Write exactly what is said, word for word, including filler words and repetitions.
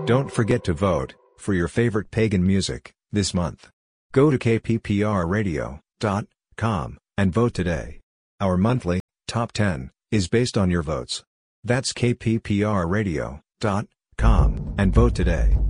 Don't forget to vote for your favorite pagan music this month. Go to k p p r radio dot com and vote today. Our monthly Top ten is based on your votes. That's k p p r radio dot com and vote today.